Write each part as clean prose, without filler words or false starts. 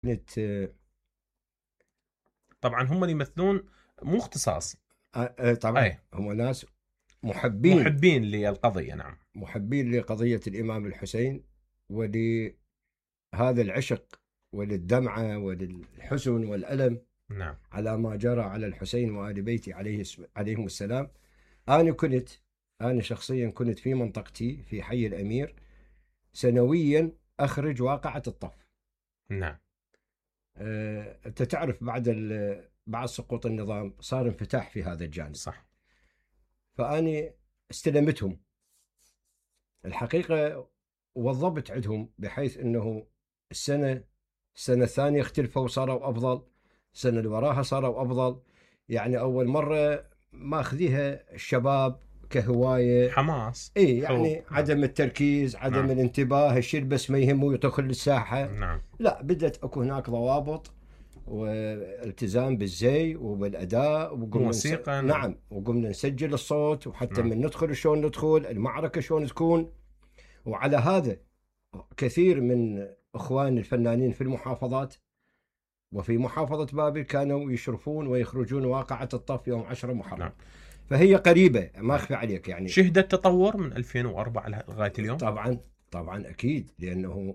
كنت طبعا هم اللي يمثلون مو اختصاص. طبعا اي، هم ناس محبين محبين للقضية. نعم. محبين لقضية الإمام الحسين، ولهذا العشق وللدمعة وللحزن والألم نعم. على ما جرى على الحسين وآل بيته عليهم السلام. أنا كنت أنا شخصيا كنت في منطقتي في حي الأمير سنويا أخرج واقعة الطف. نعم. أنت تعرف بعد سقوط النظام صار انفتاح في هذا الجانب، صح. فأني استلمتهم الحقيقة، وظبط عندهم بحيث أنه السنة الثانية اختلفوا وصاروا أفضل، السنة اللي وراها صاروا أفضل. يعني أول مرة ماخذيها الشباب كهواية، حماس. اي حب. يعني نعم. عدم التركيز، عدم نعم. الانتباه، الشيء بس ما يهمه يدخل الساحة. نعم. لا، بدأت اكو هناك ضوابط والتزام بالزي وبالاداء، موسيقى. نعم. نعم، وقمنا نسجل الصوت، وحتى نعم. من ندخل شلون ندخل المعركة شلون تكون. وعلى هذا كثير من اخوان الفنانين في المحافظات وفي محافظة بابل كانوا يشرفون ويخرجون واقعة الطف يوم 10 محرم. نعم. فهي قريبة، ما نعم. اخفي عليك يعني. شهدت تطور من 2004 لغاية اليوم. طبعا، طبعا اكيد، لانه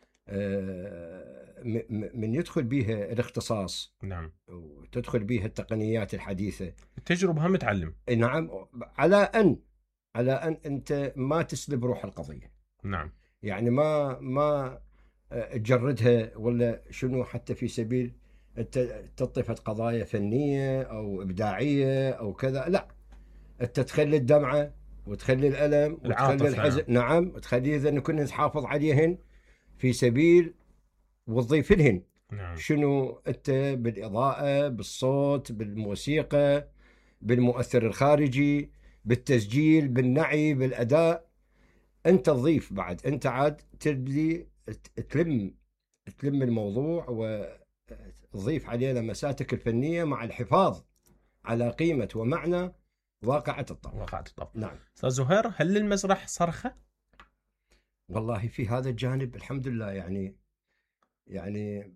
من يدخل بها الاختصاص نعم. وتدخل بها التقنيات الحديثة. التجربة هم متعلم. نعم، على ان انت ما تسلب روح القضية، نعم. يعني ما تجردها ولا شنو، حتى في سبيل انت تطفت قضايا فنية او ابداعية او كذا، لا، انت تخلي الدمعة وتخلي الألم وتخلي العاطفة. الحزن، نعم. نعم، تخلي إذا كنا تحافظ عليهن في سبيل وتضيف لهن نعم. شنو انت، بالاضاءه، بالصوت، بالموسيقى، بالمؤثر الخارجي، بالتسجيل، بالنعي، بالاداء. انت تضيف بعد، انت عاد تبدي تلم الموضوع وتضيف عليه لمساتك الفنيه مع الحفاظ على قيمه ومعنى واقعه الطف. وقعت الطب. نعم. أستاذ زهير، هل للمسرح صرخة؟ والله في هذا الجانب الحمد لله، يعني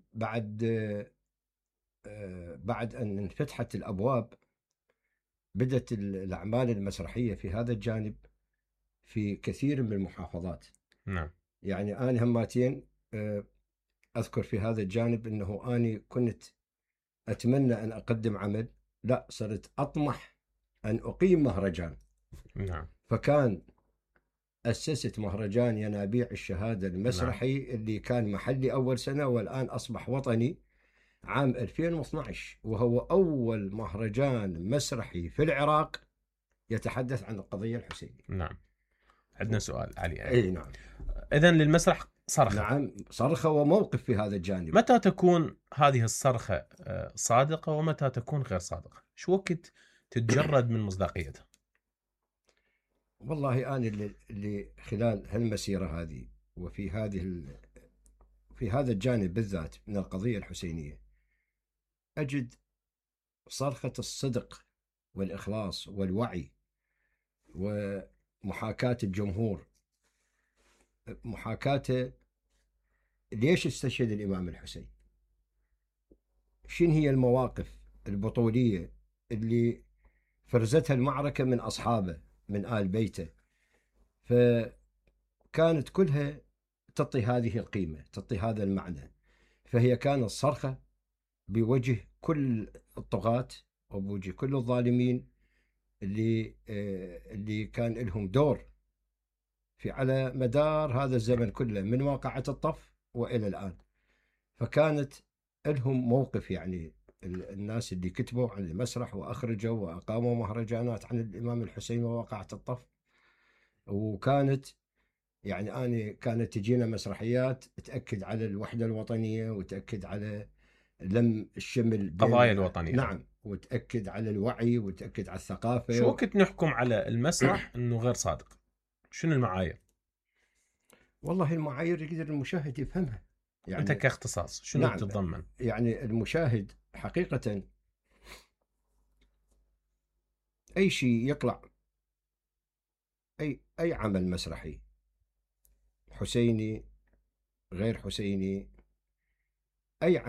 بعد أن انفتحت الأبواب بدأت الأعمال المسرحية في هذا الجانب في كثير من المحافظات. نعم. يعني أنا هماتين أذكر في هذا الجانب أنه أنا كنت أتمنى أن أقدم عمل، لا، صرت أطمح أن أقيم مهرجان. نعم. فكان أسست مهرجان ينابيع الشهادة نعم. المسرحي اللي كان محلي أول سنة والآن أصبح وطني عام 2012، وهو أول مهرجان مسرحي في العراق يتحدث عن القضية الحسينية. نعم. عندنا سؤال علي يعني. أي نعم. إذن للمسرح صرخة. نعم، صرخة وموقف في هذا الجانب. متى تكون هذه الصرخة صادقة ومتى تكون غير صادقة؟ شو وقت تتجرد من مصداقيتها؟ والله أنا اللي خلال هالمسيرة هذه وفي في هذا الجانب بالذات من القضية الحسينية أجد صرخة الصدق والإخلاص والوعي ومحاكاة الجمهور، محاكاته ليش استشهد الإمام الحسين، شن هي المواقف البطولية اللي فرزتها المعركة من أصحابه من آل بيته. فكانت كلها تعطي هذه القيمة، تعطي هذا المعنى. فهي كانت صرخة بوجه كل الطغاة وبوجه كل الظالمين اللي كان لهم دور في على مدار هذا الزمن كله من واقعة الطف وإلى الآن. فكانت لهم موقف، يعني الناس اللي كتبوا عن المسرح وأخرجوا وأقاموا مهرجانات عن الإمام الحسين وواقعة الطف. وكانت يعني كانت تجينا مسرحيات تأكد على الوحدة الوطنية وتأكد على لم الشمل قضايا بين، الوطنية. نعم، وتأكد على الوعي وتأكد على شو الثقافة. وقت نحكم على المسرح انه غير صادق؟ شنو المعايير؟ والله المعايير يقدر المشاهد يفهمها انت يعني. كاختصاص شنو نعم، تتضمن؟ يعني المشاهد حقيقة أي شيء يطلع، أي عمل مسرحي حسيني غير حسيني، أي